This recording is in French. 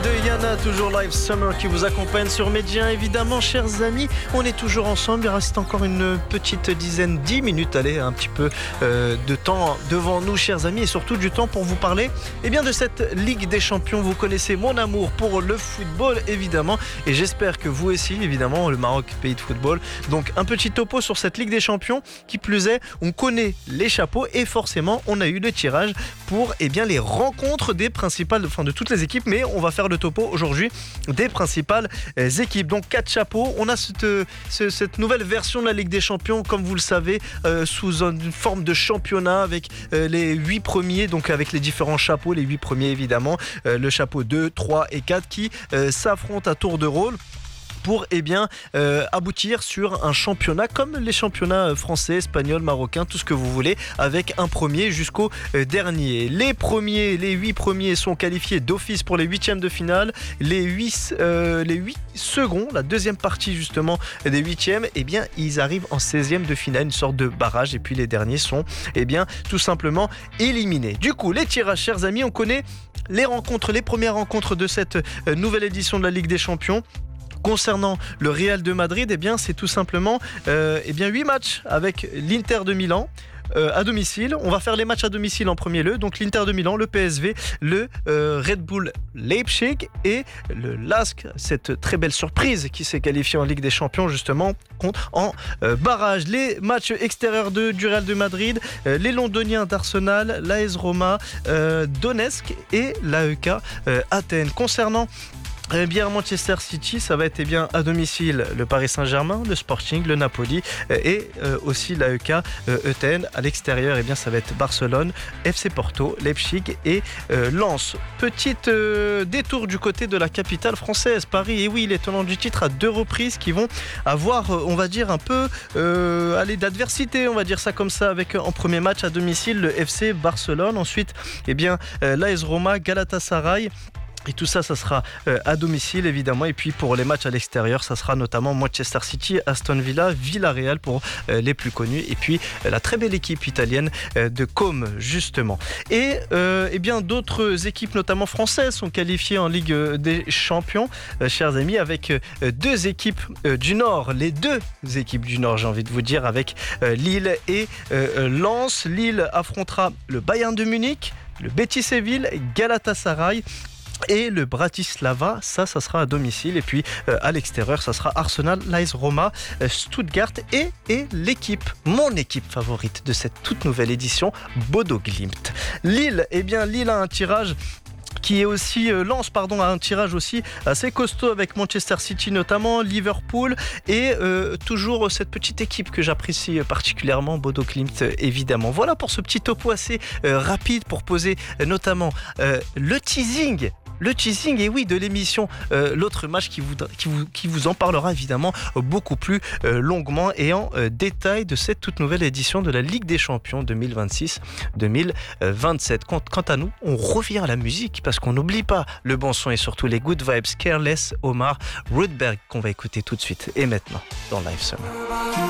De Yana, toujours Live Summer qui vous accompagne sur Média. Évidemment, chers amis, on est toujours ensemble. Il reste encore une petite dizaine, 10 minutes, allez, un petit peu de temps devant nous, chers amis, et surtout du temps pour vous parler de cette Ligue des Champions. Vous connaissez mon amour pour le football, évidemment, et j'espère que vous aussi, évidemment, le Maroc, pays de football. Donc, un petit topo sur cette Ligue des Champions. Qui plus est, on connaît les chapeaux et forcément, on a eu le tirage pour les rencontres des principales, de toutes les équipes, mais on va faire le topo aujourd'hui des principales équipes. Donc 4 chapeaux. On a cette nouvelle version de la Ligue des Champions, comme vous le savez, sous une forme de championnat avec les 8 premiers, donc avec les différents chapeaux, les 8 premiers évidemment, le chapeau 2, 3 et 4 qui s'affrontent à tour de rôle pour aboutir sur un championnat comme les championnats français, espagnols, marocains, tout ce que vous voulez, avec un premier jusqu'au dernier. Les 8 premiers sont qualifiés d'office pour les 8e de finale. Les 8 seconds, la deuxième partie justement des 8e, ils arrivent en 16e de finale, une sorte de barrage, et puis les derniers sont tout simplement éliminés. Du coup, les tirages, chers amis, on connaît les premières rencontres de cette nouvelle édition de la Ligue des Champions. Concernant le Real de Madrid, c'est tout simplement 8 matchs avec l'Inter de Milan à domicile. On va faire les matchs à domicile en premier lieu. Donc l'Inter de Milan, le PSV, le Red Bull Leipzig et le LASK, cette très belle surprise qui s'est qualifiée en Ligue des Champions justement en barrage. Les matchs extérieurs du Real de Madrid, les Londoniens d'Arsenal, l'AS Roma, Donetsk et l'AEK Athènes. Concernant Manchester City, ça va être à domicile le Paris Saint-Germain, le Sporting, le Napoli et aussi l'AEK Athènes. À l'extérieur, ça va être Barcelone, FC Porto, Leipzig et Lens. Petite détour du côté de la capitale française, Paris. Et oui, les tenants du titre à 2 reprises qui vont avoir, on va dire, un peu d'adversité, on va dire ça comme ça, avec en premier match à domicile le FC Barcelone. Ensuite, l'AS Roma, Galatasaray. Et tout ça sera à domicile évidemment. Et puis pour les matchs à l'extérieur, ça sera notamment Manchester City, Aston Villa, Villarreal pour les plus connus. Et puis la très belle équipe italienne de Comme justement. Et d'autres équipes, notamment françaises, sont qualifiées en Ligue des Champions, chers amis, avec 2 équipes du Nord. Les 2 équipes du Nord, j'ai envie de vous dire, avec Lille et Lens. Lille affrontera le Bayern de Munich, le Betis Séville, Galatasaray et le Bratislava, ça sera à domicile. Et puis à l'extérieur, ça sera Arsenal, l'AS Roma, Stuttgart et l'équipe, mon équipe favorite de cette toute nouvelle édition, Bodo Glimt. Lille, Lille a un tirage qui est aussi Lens a un tirage aussi assez costaud avec Manchester City notamment, Liverpool et toujours cette petite équipe que j'apprécie particulièrement, Bodo Glimt évidemment. Voilà pour ce petit topo assez rapide pour poser notamment le teasing de l'émission, l'autre match qui vous en parlera évidemment beaucoup plus longuement et en détail de cette toute nouvelle édition de la Ligue des Champions 2026-2027. Quant à nous, on revient à la musique parce qu'on n'oublie pas le bon son et surtout les good vibes. Careless, Omar, Rudberg qu'on va écouter tout de suite et maintenant dans Live Summer.